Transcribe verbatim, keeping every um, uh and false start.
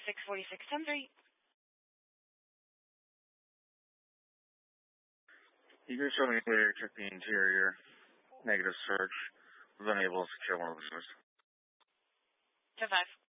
six forty-six ten three. You can show me where you check the interior. Negative search. Was unable to secure one of the doors. ten five.